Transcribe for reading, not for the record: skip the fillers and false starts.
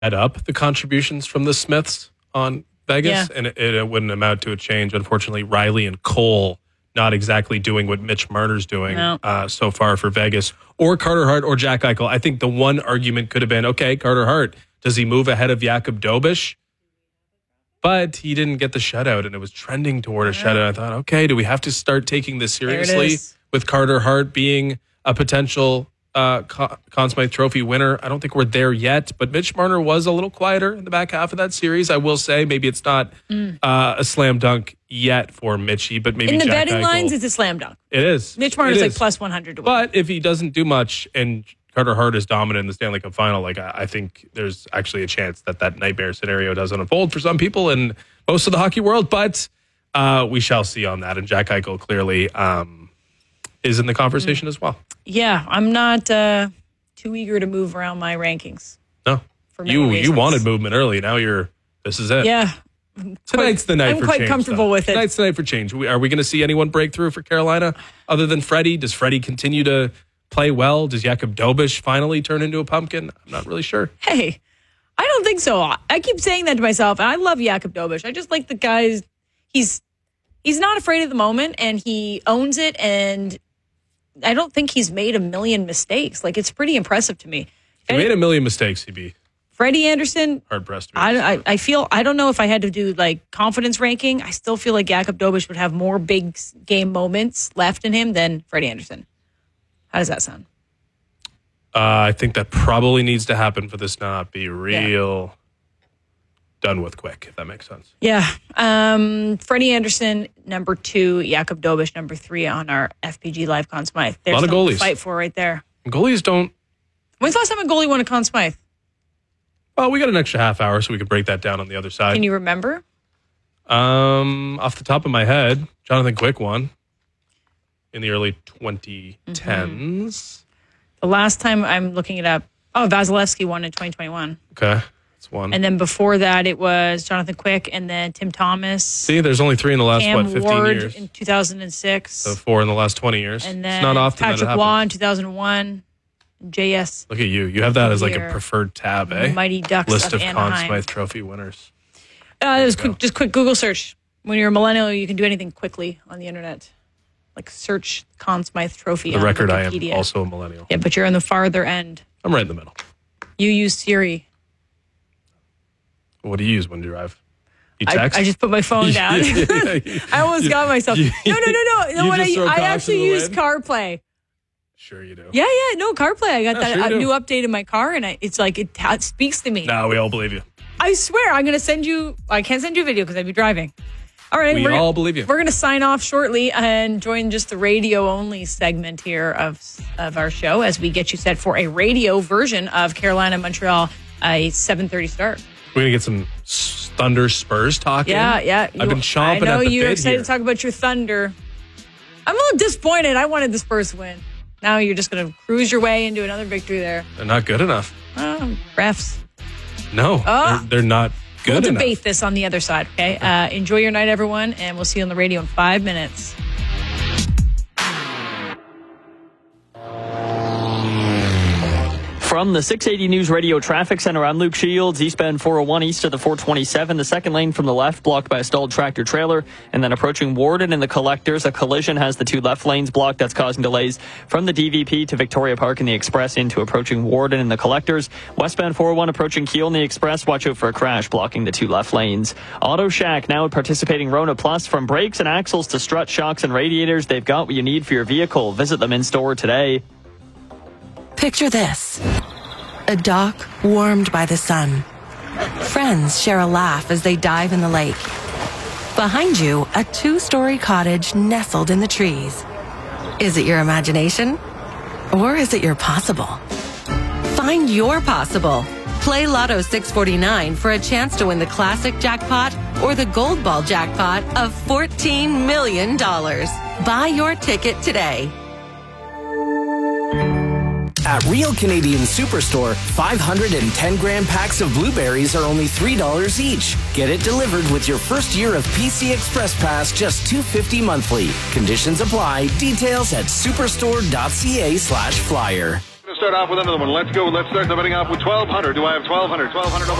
add up the contributions from the Smiths on Vegas, and it wouldn't amount to a change. Unfortunately, Riley and Cole not exactly doing what Mitch Marner's doing so far for Vegas, or Carter Hart or Jack Eichel. I think the one argument could have been, okay, Carter Hart, does he move ahead of Jakub Dobeš? But he didn't get the shutout, and it was trending toward a shutout. I thought, okay, do we have to start taking this seriously with Carter Hart being a potential Conn Smythe Trophy winner? I don't think we're there yet, but Mitch Marner was a little quieter in the back half of that series. I will say maybe it's not a slam dunk yet for Mitchie, but maybe in the Jack betting Eichel, lines, it's a slam dunk. It is. Mitch Marner's like plus 100 to win. But if he doesn't do much and Carter Hart is dominant in the Stanley Cup final, like I think there's actually a chance that nightmare scenario doesn't unfold for some people in most of the hockey world, but we shall see on that. And Jack Eichel clearly is in the conversation as well. Yeah, I'm not too eager to move around my rankings. No, you wanted movement early. Now this is it. Yeah. Tonight's the night for change. I'm quite comfortable with it. Tonight's the night for change. Are we going to see anyone break through for Carolina other than Freddie? Does Freddie continue to play well? Does Jakub Dobeš finally turn into a pumpkin? I'm not really sure. Hey, I don't think so. I keep saying that to myself. I love Jakub Dobeš. I just like the guy. He's not afraid of the moment, and he owns it, and I don't think he's made a million mistakes. Like, it's pretty impressive to me. If he made a million mistakes, he'd be Freddie Anderson. Hard-pressed. I feel, I don't know if I had to do like confidence ranking. I still feel like Jakub Dobeš would have more big game moments left in him than Freddie Anderson. How does that sound? I think that probably needs to happen for this to not be real done with quick, if that makes sense. Yeah. Freddie Anderson, number 2, Jakub Dobeš, number 3 on our FPG Live Conn Smythe. There's a lot of goalies to fight for right there. Goalies don't. When's the last time a goalie won a Conn Smythe? Well, we got an extra half hour, so we can break that down on the other side. Can you remember? Off the top of my head, Jonathan Quick won in the early 2010s. The last time I'm looking it up, Vasilevsky won in 2021. Okay, that's one. And then before that, it was Jonathan Quick and then Tim Thomas. See, there's only 3 in the last, Cam 15 Ward years. in 2006. So 4 in the last 20 years. And then it's not often Patrick that it Waugh in happens. 2001. JS. Look at you. You have that as like a preferred tab, eh? Mighty Ducks List of Anaheim. Conn Smythe Trophy winners. Just quick Google search. When you're a millennial, you can do anything quickly on the internet. Like search Conn Smythe Trophy on record, Wikipedia. I am also a millennial. Yeah, but you're on the farther end. I'm right in the middle. You use Siri. What do you use when you drive? You text? I just put my phone down. I almost got myself. No. I actually use CarPlay. Sure you do. Yeah. No, CarPlay. I got that new update in my car, and it's like it speaks to me. No, we all believe you. I swear, I'm going to send you. I can't send you a video because I'd be driving. All right, we all believe you. We're going to sign off shortly and join just the radio only segment here of our show as we get you set for a radio version of Carolina Montreal, a 7:30 start. We're going to get some Thunder Spurs talk. Yeah. I've been chomping at the bit. I know you're excited here. to talk about your Thunder. I'm a little disappointed. I wanted the Spurs to win. Now you're just going to cruise your way into another victory there. They're not good enough. Refs. No, they're not good enough. We'll debate this on the other side, okay? Enjoy your night, everyone, and we'll see you on the radio in 5 minutes. From the 680 News Radio Traffic Center, I'm Luke Shields. Eastbound 401 east of the 427. The second lane from the left blocked by a stalled tractor trailer. And then approaching Warden and the Collectors, a collision has the 2 left lanes blocked. That's causing delays from the DVP to Victoria Park in the Express into approaching Warden and the Collectors. Westbound 401 approaching Kiel in the Express. Watch out for a crash blocking the 2 left lanes. Auto Shack now participating Rona Plus. From brakes and axles to strut, shocks, and radiators, they've got what you need for your vehicle. Visit them in store today. Picture this. A dock warmed by the sun. Friends share a laugh as they dive in the lake. Behind you, a 2-story cottage nestled in the trees. Is it your imagination? Or is it your possible? Find your possible. Play Lotto 649 for a chance to win the classic jackpot or the gold ball jackpot of $14 million. Buy your ticket today. At Real Canadian Superstore, 510-gram packs of blueberries are only $3 each. Get it delivered with your first year of PC Express Pass, just $2.50 monthly. Conditions apply. Details at superstore.ca/flyer. start off with another one. Let's go. Let's start the betting off with 1,200. Do I have 1,200? 1,200.